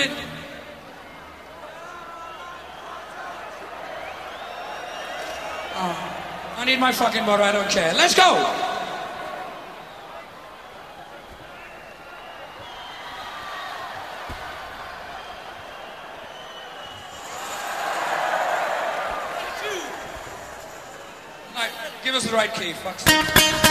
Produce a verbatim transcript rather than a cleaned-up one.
it. Oh, I need my fucking water, I don't care. Let's go! Give us the right key, fuck.